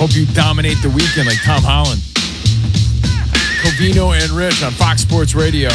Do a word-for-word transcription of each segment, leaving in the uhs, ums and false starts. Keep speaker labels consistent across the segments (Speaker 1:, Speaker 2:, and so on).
Speaker 1: Hope you dominate the weekend like Tom Holland. Covino and Rich on Fox Sports Radio.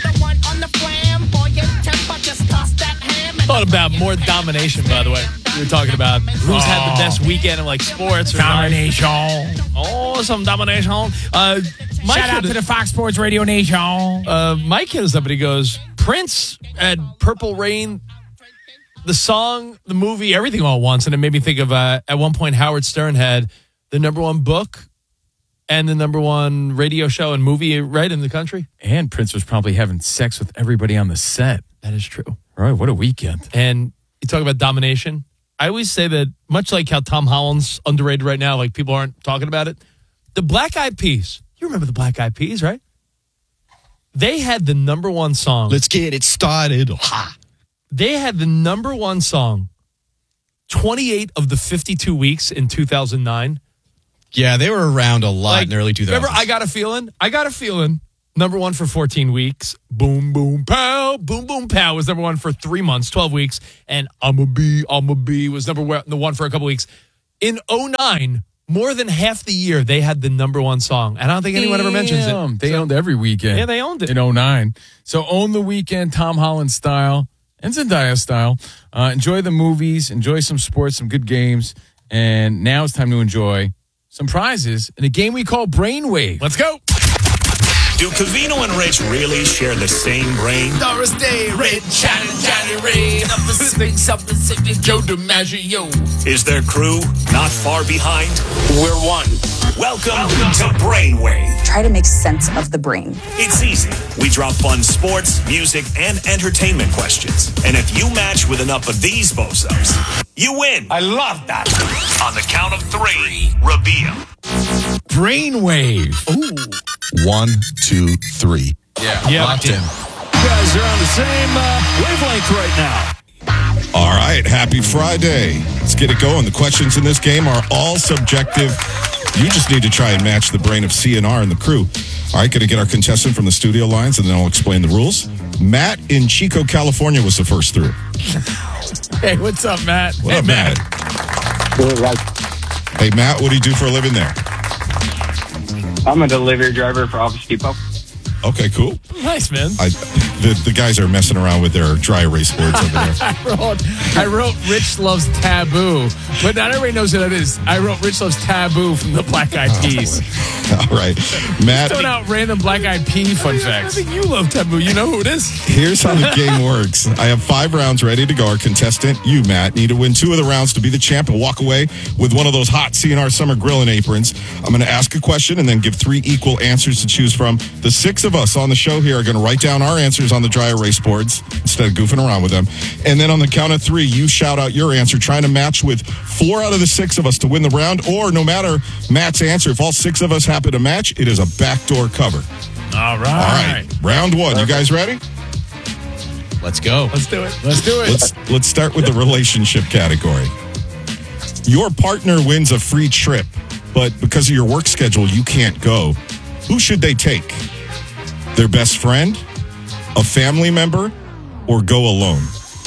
Speaker 2: Thought about more domination, by the way. We were talking about who's oh. had the best weekend of like sports. Or
Speaker 1: domination.
Speaker 2: Like, oh, some domination. Uh, Mike
Speaker 1: Shout out to the Fox Sports Radio Nation.
Speaker 2: Uh, Mike hit us up and he goes, Prince had Purple Rain, the song, the movie, everything all at once. And it made me think of, uh, at one point, Howard Stern had the number one book and the number one radio show and movie right in the country.
Speaker 1: And Prince was probably having sex with everybody on the set.
Speaker 2: That is true.
Speaker 1: All right, what a weekend.
Speaker 2: And you talk about domination. I always say that, much like how Tom Holland's underrated right now, like people aren't talking about it, the Black Eyed Peas, you remember the Black Eyed Peas, right? They had the number one song.
Speaker 3: Let's get it started. Ha!
Speaker 2: They had the number one song twenty-eight of the fifty-two weeks in two thousand nine.
Speaker 3: Yeah, they were around a lot like, in the early two thousands.
Speaker 2: Remember, I Got a Feeling? I Got a Feeling. Number one for fourteen weeks. Boom, boom, pow. Boom, boom, pow was number one for three months, twelve weeks. And I'ma Be, I'ma Be was number one, the one for a couple weeks. In oh nine, more than half the year, they had the number one song. And I don't think anyone
Speaker 1: Damn.
Speaker 2: ever mentions it.
Speaker 1: They
Speaker 2: so,
Speaker 1: owned every weekend.
Speaker 2: Yeah, they owned it.
Speaker 1: In oh nine. So own the weekend, Tom Holland style and Zendaya style. Uh, enjoy the movies. Enjoy some sports, some good games. And now it's time to enjoy some prizes in a game we call Brainwave.
Speaker 2: Let's go.
Speaker 4: Do Covino and Rich really share the same brain?
Speaker 5: Doris Day, Red, Johnny, Johnny Ray, number six, something, something, Joe DiMaggio.
Speaker 4: Is their crew not far behind?
Speaker 5: We're one.
Speaker 4: Welcome, Welcome to Brainwave.
Speaker 6: Try to make sense of the brain.
Speaker 4: It's easy. We drop fun sports, music, and entertainment questions. And if you match with enough of these bozos, you win.
Speaker 5: I love that.
Speaker 4: On the count of three, reveal.
Speaker 1: Brainwave.
Speaker 3: Ooh. One, two, three.
Speaker 1: Yeah,
Speaker 2: yeah
Speaker 1: locked in.
Speaker 5: You guys are on the same uh, wavelength right now.
Speaker 7: All right, happy Friday. Let's get it going. The questions in this game are all subjective. You just need to try and match the brain of C N R and the crew. All right, going to get our contestant from the studio lines, and then I'll explain the rules. Matt in Chico, California was the first through.
Speaker 1: Hey, what's up, Matt?
Speaker 7: What
Speaker 1: hey,
Speaker 7: up, Matt?
Speaker 8: Matt?
Speaker 7: Hey, Matt, what do you do for a living there?
Speaker 8: I'm a delivery driver for Office Depot.
Speaker 7: Okay, cool.
Speaker 2: Nice, man.
Speaker 7: I, the, the guys are messing around with their dry erase boards over there.
Speaker 1: I wrote, I wrote Rich Loves Taboo, but not everybody knows what it is. I wrote Rich Loves Taboo from the Black Eyed Peas.
Speaker 7: All right. Matt.
Speaker 1: Throwing out random Black Eyed Pea fun facts.
Speaker 2: I think you love Taboo. You know who it is.
Speaker 7: Here's how the game works. I have five rounds ready to go. Our contestant, you, Matt, need to win two of the rounds to be the champ and walk away with one of those hot C N R summer grilling aprons. I'm going to ask a question and then give three equal answers to choose from. The six of us on the show here are going to write down our answers on the dry erase boards instead of goofing around with them. And then on the count of three, you shout out your answer, trying to match with four out of the six of us to win the round. Or no matter Matt's answer, if all six of us happen to match, it is a backdoor cover.
Speaker 1: All right.
Speaker 7: All right. Round one. You guys ready?
Speaker 3: Let's go.
Speaker 2: Let's do it.
Speaker 1: Let's do it.
Speaker 7: Let's, let's start with the relationship category. Your partner wins a free trip, but because of your work schedule, you can't go. Who should they take? Their best friend, a family member, or go alone?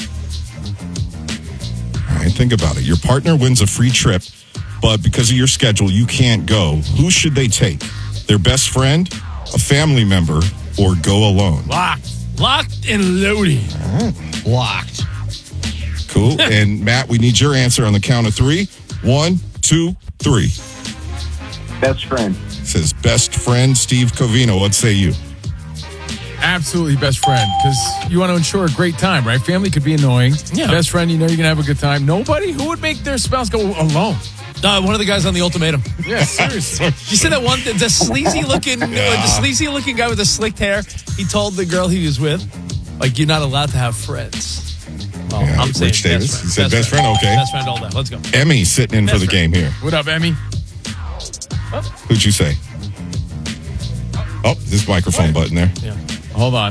Speaker 7: All right, think about it. Your partner wins a free trip, but because of your schedule, you can't go. Who should they take? Their best friend, a family member, or go alone?
Speaker 2: Locked. Locked and loaded.
Speaker 7: Right.
Speaker 3: Locked.
Speaker 7: Cool. And Matt, we need your answer on the count of three. One, two, three.
Speaker 8: Best friend.
Speaker 7: It says best friend, Steve Covino. What say you?
Speaker 1: Absolutely best friend, because you want to ensure a great time, right? Family could be annoying.
Speaker 2: Yeah.
Speaker 1: Best friend, you know you're going to have a good time. Nobody who would make their spouse go alone.
Speaker 2: Uh, one of the guys on the Ultimatum.
Speaker 1: Yeah, seriously.
Speaker 2: You see that one, the sleazy looking, uh, the sleazy looking guy with the slicked hair? He told the girl he was with, like, you're not allowed to have friends. Well,
Speaker 7: Yeah,
Speaker 2: I'm saying
Speaker 7: Rich Davis.
Speaker 2: best friend.
Speaker 7: He said best friend, okay.
Speaker 2: Best friend all day. Let's go.
Speaker 7: Emmy sitting in
Speaker 2: Best
Speaker 7: for the
Speaker 2: friend.
Speaker 7: game here.
Speaker 1: What up, Emmy?
Speaker 7: Who'd you say? Oh, this microphone button there.
Speaker 2: Yeah.
Speaker 1: Hold on.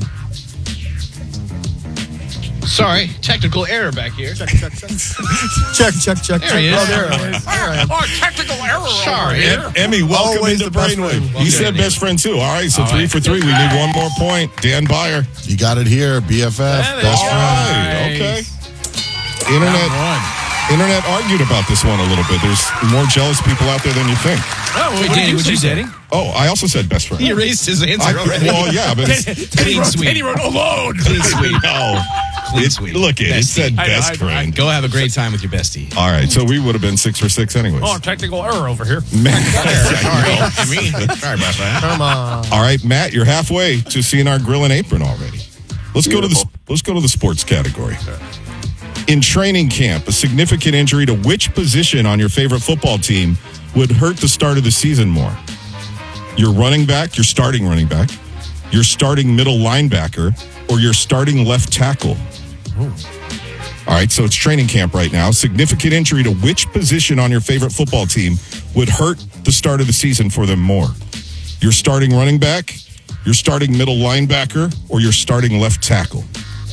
Speaker 3: Sorry, technical error back here.
Speaker 5: Check, check, check. check, check, check.
Speaker 3: There he is.
Speaker 5: Oh, there it is. There it is.
Speaker 2: Oh, technical error.
Speaker 3: Sorry.
Speaker 7: Em- Emmy, welcome
Speaker 5: Always
Speaker 7: into
Speaker 5: the best
Speaker 7: Brainwave.
Speaker 5: friend.
Speaker 7: He
Speaker 5: Welcome.
Speaker 7: said best friend too. All right, so
Speaker 1: All
Speaker 7: three
Speaker 1: right.
Speaker 7: for three. We need one more point. Dan Byer.
Speaker 8: You got it here, B F F.
Speaker 2: Yeah,
Speaker 8: Best
Speaker 7: All
Speaker 8: friend.
Speaker 7: right, okay.
Speaker 1: Round
Speaker 7: Internet
Speaker 1: one.
Speaker 7: Internet argued about this one a little bit. There's more jealous people out there than you think.
Speaker 2: Oh,
Speaker 3: Wait,
Speaker 2: what
Speaker 3: Danny,
Speaker 2: did you
Speaker 3: what'd
Speaker 2: say,
Speaker 3: you say?
Speaker 2: Danny?
Speaker 7: Oh, I also said best friend.
Speaker 3: He erased his answer
Speaker 7: I,
Speaker 3: already.
Speaker 7: well, yeah, but it's
Speaker 2: Danny
Speaker 3: Clean
Speaker 2: wrote,
Speaker 3: sweep.
Speaker 2: Danny wrote alone.
Speaker 3: Clean sweep.
Speaker 7: no.
Speaker 3: Clean
Speaker 7: It,
Speaker 3: sweep.
Speaker 7: look, it, it
Speaker 3: Bestie.
Speaker 7: said
Speaker 2: I know,
Speaker 7: best
Speaker 2: I know,
Speaker 7: friend.
Speaker 3: Go have a great time with your bestie.
Speaker 7: All right, so we would have been six for six anyways.
Speaker 2: Oh, technical error over here.
Speaker 7: Matt,
Speaker 3: Sorry about that.
Speaker 9: Come on.
Speaker 7: all right, Matt, you're halfway to seeing our grill and apron already. Let's go to the let's go to the sports category. In training camp, a significant injury to which position on your favorite football team would hurt the start of the season more? Your running back, your starting running back, your starting middle linebacker, or your starting left tackle? All right, so it's training camp right now. Significant injury to which position on your favorite football team would hurt the start of the season for them more? Your starting running back, your starting middle linebacker, or your starting left tackle?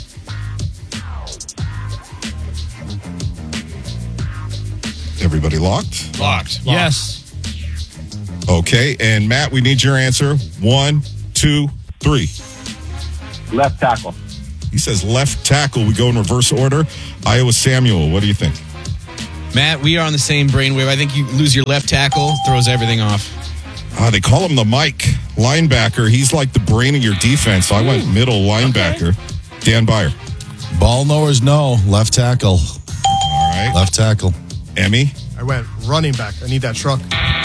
Speaker 7: Everybody locked?
Speaker 3: Locked.
Speaker 2: Yes.
Speaker 7: Okay, and Matt, we need your answer. One, two, three.
Speaker 8: Left tackle.
Speaker 7: He says left tackle. We go in reverse order. Iowa Samuel, what do you think?
Speaker 3: Matt, we are on the same brainwave. I think you lose your left tackle, throws everything off.
Speaker 7: Uh, they call him the Mike linebacker. He's like the brain of your defense. So I went middle linebacker. Dan Byer.
Speaker 10: Ball knowers know. Left tackle.
Speaker 7: All right.
Speaker 10: Left tackle.
Speaker 7: Emmy.
Speaker 9: I went running back. I need that truck.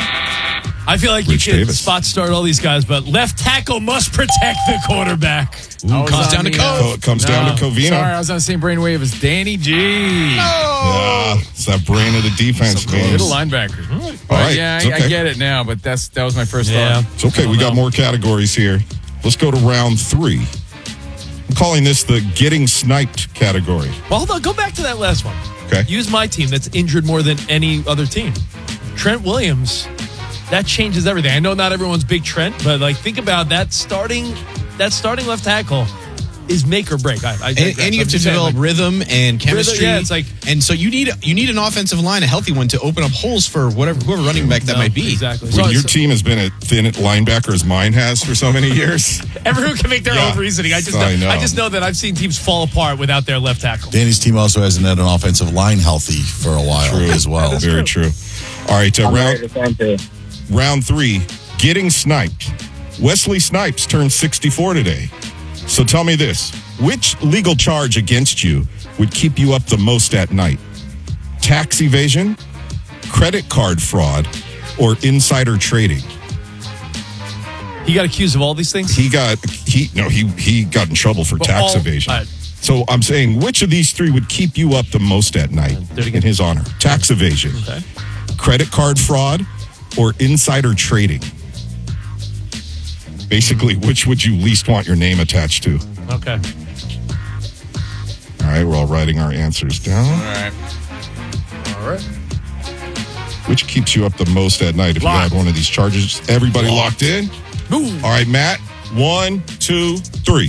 Speaker 2: I feel like
Speaker 7: Rich
Speaker 2: you can
Speaker 7: Davis.
Speaker 2: spot start all these guys, but left tackle must protect the quarterback.
Speaker 1: I was
Speaker 3: comes
Speaker 1: on
Speaker 3: down to
Speaker 1: the,
Speaker 3: code.
Speaker 7: Oh, it comes down to Covino.
Speaker 1: Sorry, I was on the same brainwave as Danny G.
Speaker 7: Yeah, it's that brain of the defense, man.
Speaker 1: Middle linebacker.
Speaker 7: All right,
Speaker 1: Yeah,
Speaker 7: it's
Speaker 1: I, I
Speaker 7: okay.
Speaker 1: get it now, but that's that was my first
Speaker 2: Yeah.
Speaker 1: thought.
Speaker 7: It's okay. We got more categories here. Let's go to round three. I'm calling this the getting sniped category.
Speaker 2: Well, hold on. Go back to that last one.
Speaker 7: Okay.
Speaker 2: Use my team that's injured more than any other team. Trent Williams, that changes everything. I know not everyone's big Trent, but like think about that starting that starting left tackle is make or break. I, I
Speaker 3: And,
Speaker 2: digress.
Speaker 3: and you
Speaker 2: I'm
Speaker 3: have to
Speaker 2: just saying,
Speaker 3: develop
Speaker 2: like,
Speaker 3: rhythm and chemistry.
Speaker 2: yeah, it's like-
Speaker 3: and so you need you need an offensive line, a healthy one, to open up holes for whatever whoever running back that
Speaker 2: no,
Speaker 3: might be.
Speaker 2: Exactly.
Speaker 7: When
Speaker 2: So-
Speaker 7: your
Speaker 2: so
Speaker 7: team has been a thin linebacker as mine has for so many years.
Speaker 2: everyone can make their
Speaker 7: Yeah.
Speaker 2: own reasoning. I just know,
Speaker 7: I know.
Speaker 2: I just know that I've seen teams fall apart without their left tackle.
Speaker 10: Danny's team also hasn't had an offensive line healthy for a while
Speaker 7: True.
Speaker 10: as well.
Speaker 2: That is
Speaker 7: Very true. All right, uh,
Speaker 8: I'm
Speaker 7: round,
Speaker 8: ready to send to
Speaker 7: round three, getting sniped. Wesley Snipes turned sixty-four today. So tell me this. Which legal charge against you would keep you up the most at night? Tax evasion, credit card fraud, or insider trading?
Speaker 2: He got accused of all these things.
Speaker 7: He got he no he he got in trouble for
Speaker 2: Well,
Speaker 7: tax
Speaker 2: all-
Speaker 7: evasion.
Speaker 2: all right.
Speaker 7: So I'm saying which of these three would keep you up the most at night
Speaker 2: Do it again.
Speaker 7: in his honor? Tax evasion,
Speaker 2: Okay.
Speaker 7: credit card fraud, or insider trading? Basically, which would you least want your name attached to?
Speaker 2: Okay.
Speaker 7: All right, we're all writing our answers down.
Speaker 1: All right.
Speaker 9: All right.
Speaker 7: Which keeps you up the most at night if you
Speaker 2: Locked.
Speaker 7: had one of these charges? Everybody locked in?
Speaker 2: Ooh.
Speaker 7: All right, Matt. One, two, three.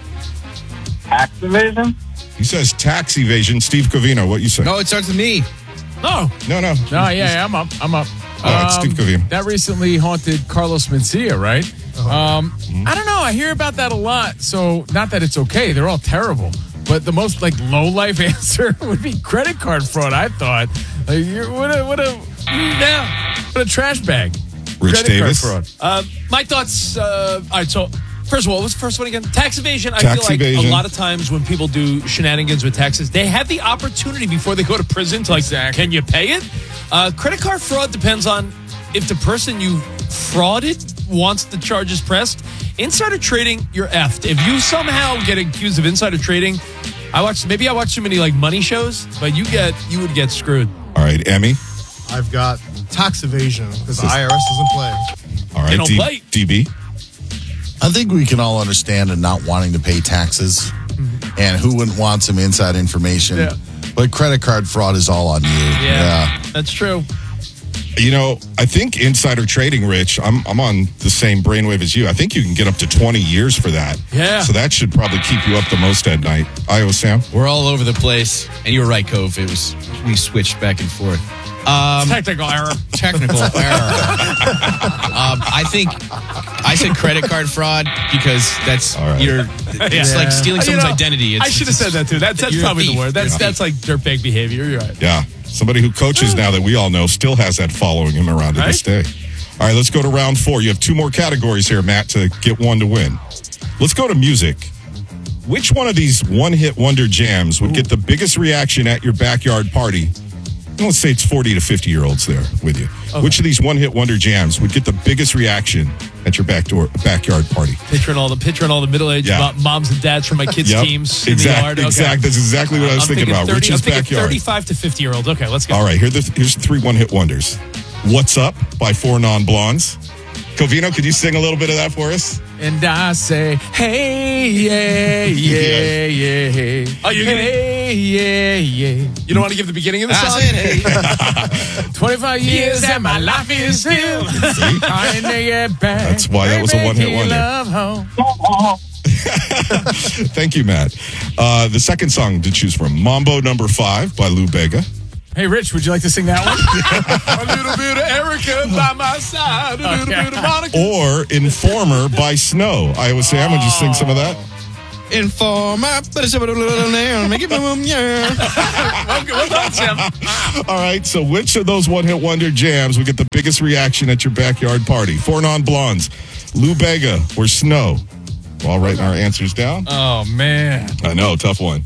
Speaker 8: tax evasion.
Speaker 7: He says tax evasion. Steve Covino, what you say?
Speaker 3: No, it starts with me.
Speaker 2: No.
Speaker 7: no. no.
Speaker 1: No, yeah, yeah, I'm up. I'm up.
Speaker 7: All right, Steve Covino.
Speaker 1: That recently haunted Carlos Mencia, right? Um, I don't know. I hear about that a lot. So, not that it's okay. They're all terrible. But the most like low life answer would be credit card fraud. I thought, like, you're, what a what a yeah, what a trash bag.
Speaker 7: Rich
Speaker 1: credit
Speaker 7: Davis.
Speaker 1: card fraud.
Speaker 2: Uh, my thoughts. Uh, all right. So, first of all, what's the first one again? Tax evasion. I
Speaker 7: Tax
Speaker 2: feel like
Speaker 7: evasion.
Speaker 2: a lot of times when people do shenanigans with taxes, they have the opportunity before they go to prison to like,
Speaker 1: Exactly.
Speaker 2: can you pay it? Uh, credit card fraud depends on if the person you frauded wants the charges pressed. Insider trading, you're effed. If you somehow get accused of insider trading, I watch maybe I watch too many like money shows, but you get you would get screwed.
Speaker 7: All right, Emmy.
Speaker 9: I've got tax evasion because the I R S doesn't play.
Speaker 7: All right,
Speaker 2: They don't
Speaker 7: D-
Speaker 2: play.
Speaker 7: D B.
Speaker 10: I think we can all understand and not wanting to pay taxes, and who wouldn't want some inside information.
Speaker 2: Yeah.
Speaker 10: But credit card fraud is all on you.
Speaker 2: Yeah, that's true.
Speaker 7: You know, I think insider trading, Rich, I'm I'm on the same brainwave as you. I think you can get up to twenty years for that.
Speaker 2: Yeah.
Speaker 7: So that should probably keep you up the most at night. Iowa Sam?
Speaker 3: We're all over the place, and you were right, Cove. It was we switched back and forth. Um,
Speaker 2: Technical error.
Speaker 3: technical error. um, I think I said credit card fraud because that's
Speaker 7: All right.
Speaker 3: you're. It's
Speaker 2: Yeah.
Speaker 3: like stealing
Speaker 2: You
Speaker 3: someone's
Speaker 2: know,
Speaker 3: identity. It's,
Speaker 2: I should have said that too. That's that's
Speaker 3: you're a
Speaker 2: probably the
Speaker 3: thief.
Speaker 2: word. That's
Speaker 3: You're a
Speaker 2: that's like dirtbag behavior. You're right.
Speaker 7: Yeah. Somebody who coaches now that we all know still has that following him around to this day. All right, let's go to round four. You have two more categories here, Matt, to get one to win. Let's go to music. Which one of these one-hit wonder jams would get the biggest reaction at your backyard party? Let's say it's forty to fifty-year-olds there with you. Okay. Which of these one-hit wonder jams would get the biggest reaction at your backdoor backyard party?
Speaker 2: Picturing all the picturing all the middle-aged
Speaker 7: Yeah.
Speaker 2: moms and dads from my kids'
Speaker 7: Yep.
Speaker 2: teams in
Speaker 7: Exact-
Speaker 2: the yard. Okay.
Speaker 7: exact- that's exactly what I was
Speaker 2: I'm
Speaker 7: thinking about.
Speaker 2: thirty,
Speaker 7: Rich's
Speaker 2: I'm thinking
Speaker 7: backyard.
Speaker 2: thirty-five to fifty-year-olds. Okay, let's go.
Speaker 7: All right, here the, here's the three one-hit wonders. What's Up by Four Non-Blondes. Covino, could you sing a little bit of that for us?
Speaker 1: And I say, hey, yeah, yeah, yeah, hey.
Speaker 2: Oh, you're gonna-
Speaker 1: hey, yeah, yeah.
Speaker 2: You don't want to give the beginning of the
Speaker 3: I
Speaker 2: song?
Speaker 3: said, hey.
Speaker 1: twenty-five years and my life is still trying to get back.
Speaker 7: That's why that was a one-hit
Speaker 1: Baby,
Speaker 7: wonder.
Speaker 1: love home.
Speaker 7: Thank you, Matt. Uh, the second song to choose from, Mambo Number Five by Lou Bega.
Speaker 1: Hey, Rich, would you like to sing that one?
Speaker 2: A little bit of Erica by my side, a little
Speaker 1: Okay.
Speaker 2: bit of Monica.
Speaker 7: Or Informer by Snow. Iowa Sam, would you sing some of that?
Speaker 3: Informer, but it's a little there. Make it boom, yeah.
Speaker 2: Well done, Sam.
Speaker 7: All right, so which of those one-hit wonder jams would get the biggest reaction at your backyard party? Four Non-Blondes, Lou Bega, or Snow? We're all writing our answers down.
Speaker 1: Oh, man.
Speaker 7: I know, tough one.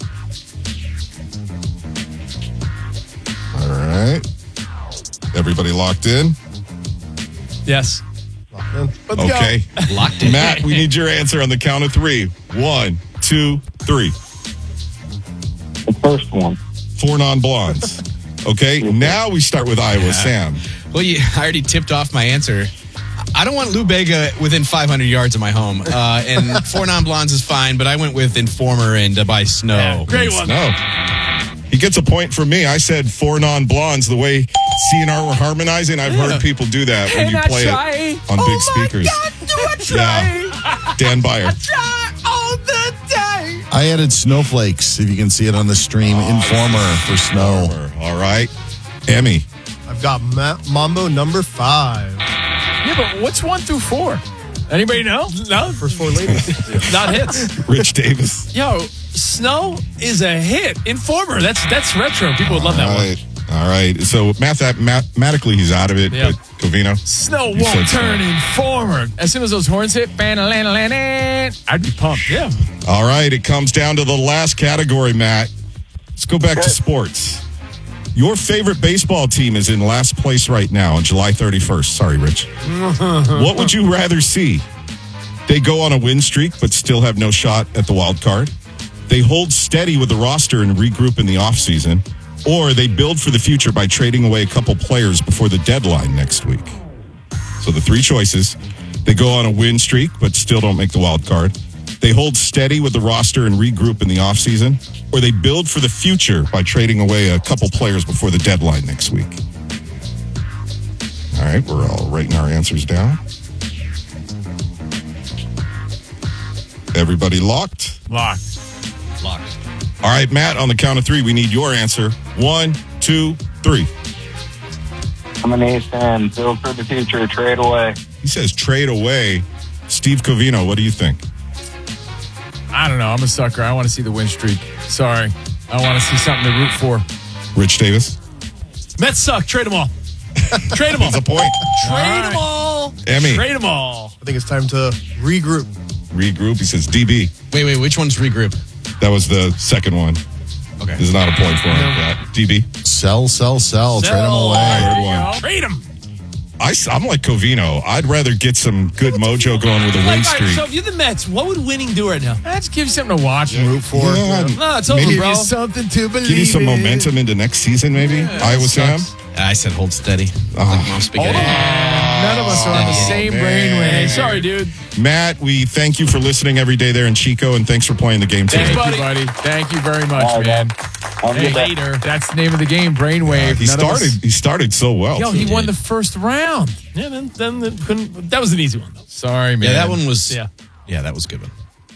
Speaker 7: All right. Everybody locked in?
Speaker 2: Yes.
Speaker 9: Let's
Speaker 7: Okay.
Speaker 3: Locked in.
Speaker 7: Matt, we need your answer on the count of three. One, two, three.
Speaker 8: The first one.
Speaker 7: Four Non-Blondes. Okay, now we start with Iowa Sam.
Speaker 3: Well, you, I already tipped off my answer. I don't want Lou Bega within five hundred yards of my home. Uh, and Four Non-Blondes is fine, but I went with Informer and uh, by Snow.
Speaker 2: Yeah, great one.
Speaker 7: No. He gets a point from me. I said Four Non-Blondes. The way C and R were harmonizing, I've heard people do that when
Speaker 1: Can
Speaker 7: you
Speaker 1: I
Speaker 7: play
Speaker 1: try?
Speaker 7: it on
Speaker 1: Oh
Speaker 7: big
Speaker 1: my
Speaker 7: speakers.
Speaker 1: God, do I try?
Speaker 7: Yeah. Dan Byer.
Speaker 1: Try all the day.
Speaker 10: I added Snowflakes, if you can see it on the stream. Informer for Snow.
Speaker 7: All right. Emmy.
Speaker 9: I've got Ma- Mambo Number Five.
Speaker 1: Yeah, but what's one through four? Anybody know?
Speaker 2: No,
Speaker 9: First four ladies.
Speaker 2: not hits.
Speaker 7: Rich Davis.
Speaker 2: Yo, Snow is a hit. Informer, that's that's retro. People would love that
Speaker 7: All
Speaker 2: one.
Speaker 7: right. All right. So math- mathematically, he's out of it.
Speaker 2: Yeah.
Speaker 7: But Covino.
Speaker 1: Snow
Speaker 7: You
Speaker 1: won't
Speaker 7: said
Speaker 1: turn
Speaker 7: so.
Speaker 1: informer. As soon as those horns hit, I'd be pumped.
Speaker 2: Yeah.
Speaker 7: All right. It comes down to the last category, Matt. Let's go back to sports. Your favorite baseball team is in last place right now on July thirty-first. Sorry, Rich. What would you rather see? They go on a win streak but still have no shot at the wild card. They hold steady with the roster and regroup in the offseason. Or they build for the future by trading away a couple players before the deadline next week. So the three choices: they go on a win streak but still don't make the wild card. They hold steady with the roster and regroup in the offseason, or they build for the future by trading away a couple players before the deadline next week. All right, we're all writing our answers down. Everybody locked?
Speaker 1: Locked.
Speaker 3: Locked.
Speaker 7: All right, Matt, on the count of three, we need your answer. One, two, three.
Speaker 8: I'm an ace and build for the future, trade away.
Speaker 7: He says trade away. Steve Covino, what do you think?
Speaker 1: I don't know. I'm a sucker. I want to see the win streak. Sorry. I want to see something to root for.
Speaker 7: Rich Davis?
Speaker 2: Mets suck. Trade them all. Trade them all.
Speaker 7: That's a point.
Speaker 2: Trade them all.
Speaker 7: Emmy.
Speaker 2: Trade them all.
Speaker 9: I think it's time to regroup.
Speaker 7: Regroup. He says D B.
Speaker 3: Wait, wait, which one's regroup?
Speaker 7: That was the second one.
Speaker 3: Okay.
Speaker 7: There's not a point for him. Yeah. D B.
Speaker 10: Sell, sell, sell. Trade them
Speaker 2: Sell.
Speaker 10: away.
Speaker 7: Third one.
Speaker 2: Trade them.
Speaker 7: I, am like Covino. I'd rather get some good mojo going with a win
Speaker 2: Like, all right,
Speaker 7: streak.
Speaker 2: so if you're the Mets, what would winning do right now?
Speaker 1: Let's give you something to watch and root for.
Speaker 7: Yeah,
Speaker 2: No, it's over,
Speaker 7: maybe
Speaker 2: bro.
Speaker 1: Something to believe
Speaker 7: give you some
Speaker 1: in.
Speaker 7: momentum into next season, maybe. Iowa Sam.
Speaker 1: sucks.
Speaker 3: I said hold steady.
Speaker 7: Oh.
Speaker 3: Like mom spaghetti.
Speaker 1: None of us are on the same
Speaker 7: man.
Speaker 1: brainwave.
Speaker 2: Sorry, dude.
Speaker 7: Matt, we thank you for listening every day there in Chico, and thanks for playing the game today.
Speaker 1: Thank
Speaker 2: buddy.
Speaker 1: you, buddy. Thank you very much,
Speaker 8: All right,
Speaker 1: man.
Speaker 8: Have a good day.
Speaker 2: Later.
Speaker 1: That's the name of the game, Brainwave.
Speaker 7: He
Speaker 1: None of us-
Speaker 7: started. He started so well.
Speaker 1: Yo, he won the first round.
Speaker 2: Yeah, then, then, then couldn't, that was an easy one, though.
Speaker 1: Sorry, man.
Speaker 3: Yeah, that one was.
Speaker 2: Yeah.
Speaker 3: Yeah, that was a good one.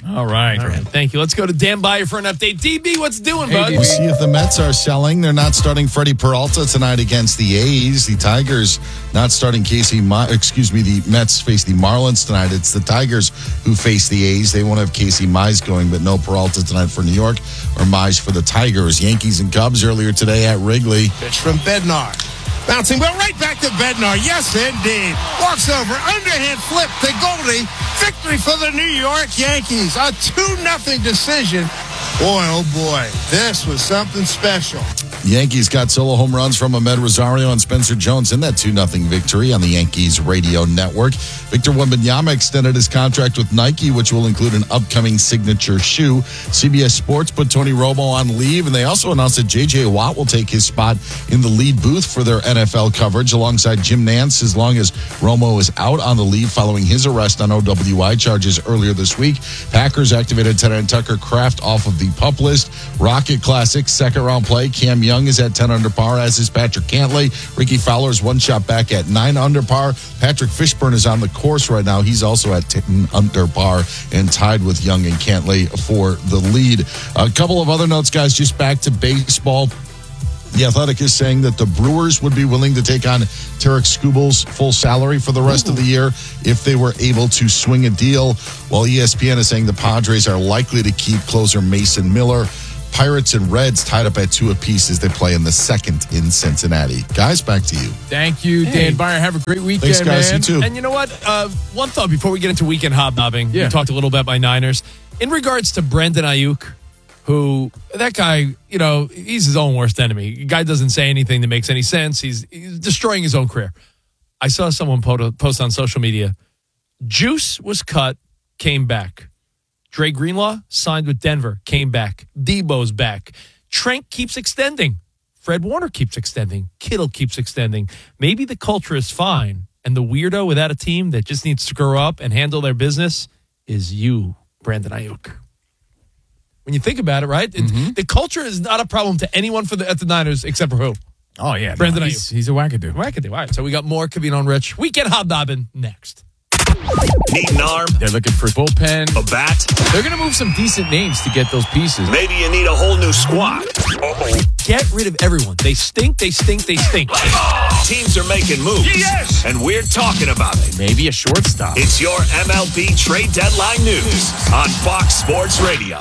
Speaker 1: All right.
Speaker 2: All right. Thank you. Let's go to Dan Byer for an update. D B, what's doing,
Speaker 1: Hey,
Speaker 2: bud?
Speaker 1: D B.
Speaker 10: We'll see if the Mets are selling. They're not starting Freddie Peralta tonight against the A's. The Tigers not starting Casey. Mi- excuse me. The Mets face the Marlins tonight. It's the Tigers who face the A's. They won't have Casey Mize going, but no Peralta tonight for New York or Mize for the Tigers. Yankees and Cubs earlier today at Wrigley.
Speaker 11: Pitch from Bednar. Bouncing ball right back to Bednar. Yes, indeed. Walks over. Underhand flip to Goldie. Victory for the New York Yankees. A two nothing decision. Boy, oh boy. This was something special.
Speaker 10: Yankees got solo home runs from Ahmed Rosario and Spencer Jones in that two nothing victory on the Yankees radio network. Victor Wembanyama extended his contract with Nike, which will include an upcoming signature shoe. C B S Sports put Tony Romo on leave, and they also announced that J J Watt will take his spot in the lead booth for their N F L coverage alongside Jim Nantz as long as Romo is out on the leave following his arrest on O W I charges earlier this week. Packers activated tight end Tucker Kraft off of the PUP list. Rocket Classic second round play. Cam Young is at ten under par, as is Patrick Cantlay. Ricky Fowler's one shot back at nine under par. Patrick Fishburne is on the course right now. He's also at ten under par and tied with Young and Cantlay for the lead. A couple of other notes, guys, just back to baseball. The Athletic is saying that the Brewers would be willing to take on Tarek Skubal's full salary for the rest Ooh. of the year if they were able to swing a deal, while E S P N is saying the Padres are likely to keep closer Mason Miller. Pirates and Reds tied up at two apiece as they play in the second in Cincinnati. Guys, back to you.
Speaker 1: Thank you,
Speaker 2: Hey.
Speaker 1: Dan Byer. Have a great weekend,
Speaker 10: Thanks, guys.
Speaker 1: man.
Speaker 10: You too.
Speaker 2: And you know what? Uh, one thought before we get into weekend hobnobbing.
Speaker 1: Yeah.
Speaker 2: We talked a little bit about Niners. In regards to Brandon Ayuk, who, that guy, you know, he's his own worst enemy. The guy doesn't say anything that makes any sense. He's, he's destroying his own career. I saw someone post on social media. Juice was cut, came back. Dre Greenlaw signed with Denver, came back. Debo's back. Trent keeps extending. Fred Warner keeps extending. Kittle keeps extending. Maybe the culture is fine, and the weirdo without a team that just needs to grow up and handle their business is you, Brandon Ayuk. When you think about it, right? Mm-hmm. It, the culture is not a problem to anyone for the, at the Niners except for who?
Speaker 1: Oh, yeah.
Speaker 2: Brandon
Speaker 1: no,
Speaker 2: Ayuk.
Speaker 1: he's, he's a wackadoo.
Speaker 2: Wackadoo. All right, so we got more Kavino and Rich. Weekend hobnobbing next.
Speaker 4: Need an arm,
Speaker 1: They're looking for bullpen.
Speaker 4: a bat.
Speaker 1: They're going to move some decent names to get those pieces.
Speaker 4: Maybe you need a whole new squad. Uh-oh.
Speaker 2: Get rid of everyone. They stink, they stink, they stink.
Speaker 4: Teams are making moves. Yes! And we're talking about it.
Speaker 1: Maybe a shortstop.
Speaker 4: It's your M L B trade deadline news on Fox Sports Radio.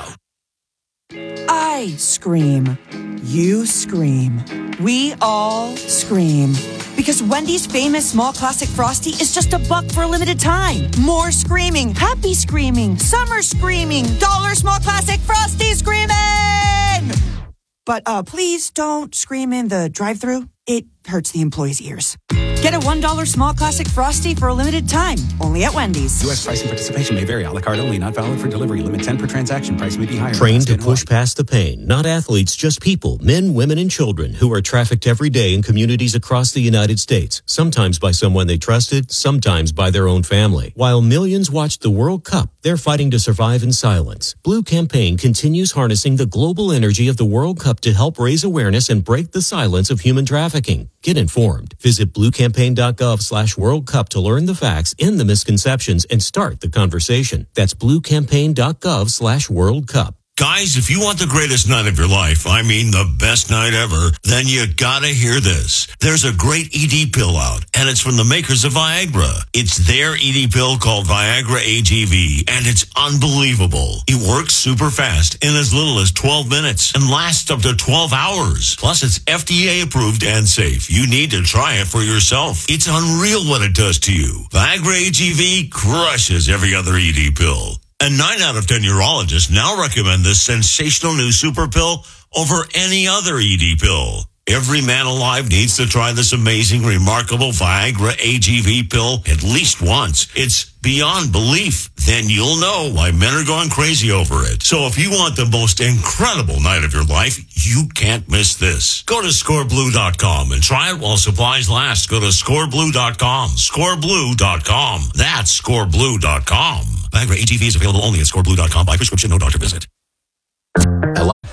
Speaker 6: I scream. You scream. We all scream. Because Wendy's famous small classic Frosty is just a buck for a limited time. More screaming, happy screaming, summer screaming, dollar small classic Frosty screaming! But uh, please don't scream in the drive-thru. It hurts the employees' ears. Get a one dollar small classic Frosty for a limited time, only at Wendy's.
Speaker 12: U S price and participation may vary. A la carte only, not valid for delivery. Limit ten per transaction. Price may be higher.
Speaker 13: Trained to push past the pain. Not athletes, just people, men, women, and children who are trafficked every day in communities across the United States. Sometimes by someone they trusted, sometimes by their own family. While millions watched the World Cup, they're fighting to survive in silence. Blue Campaign continues harnessing the global energy of the World Cup to help raise awareness and break the silence of human trafficking. Get informed. Visit bluecampaign.gov slash World Cup to learn the facts, end the misconceptions, and start the conversation. That's bluecampaign.gov slash World Cup.
Speaker 14: Guys, if you want the greatest night of your life, I mean the best night ever, then you gotta hear this. There's a great E D pill out, and it's from the makers of Viagra. It's their E D pill called Viagra A G V, and it's unbelievable. It works super fast in as little as twelve minutes and lasts up to twelve hours. Plus, it's F D A approved and safe. You need to try it for yourself. It's unreal what it does to you. Viagra A G V crushes every other E D pill. And nine out of ten urologists now recommend this sensational new super pill over any other E D pill. Every man alive needs to try this amazing, remarkable Viagra A G V pill at least once. It's beyond belief. Then you'll know why men are going crazy over it. So if you want the most incredible night of your life, you can't miss this. Go to score blue dot com and try it while supplies last. Go to score blue dot com. score blue dot com. That's score blue dot com. Viagra A G V is available only at score blue dot com by prescription, no doctor visit.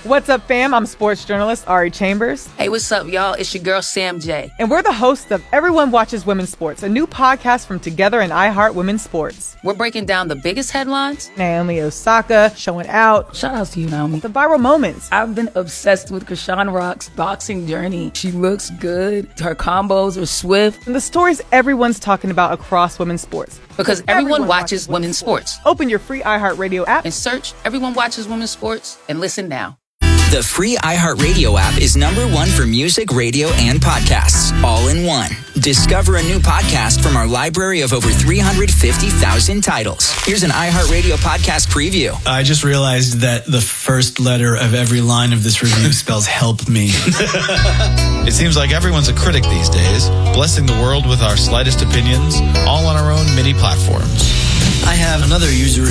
Speaker 15: What's up, fam? I'm sports journalist Ari Chambers.
Speaker 16: Hey, what's up, y'all? It's your girl, Sam J.
Speaker 15: And we're the hosts of Everyone Watches Women's Sports, a new podcast from Together and iHeart Women's Sports.
Speaker 16: We're breaking down the biggest headlines.
Speaker 15: Naomi Osaka showing out.
Speaker 16: Shout out to you, Naomi.
Speaker 15: The viral moments.
Speaker 16: I've been obsessed with Krishan Rock's boxing journey. She looks good. Her combos are swift.
Speaker 15: And the stories everyone's talking about across women's sports.
Speaker 16: Because everyone, everyone watches, watches women's sports.
Speaker 15: sports. Open your free iHeartRadio app
Speaker 16: and search Everyone Watches Women's Sports and listen now.
Speaker 17: The free iHeartRadio app is number one for music, radio, and podcasts, all in one. Discover a new podcast from our library of over three hundred fifty thousand titles. Here's an iHeartRadio podcast preview.
Speaker 18: I just realized that the first letter of every line of this review spells help me.
Speaker 19: It seems like everyone's a critic these days, blessing the world with our slightest opinions, all on our own mini platforms.
Speaker 18: I have another user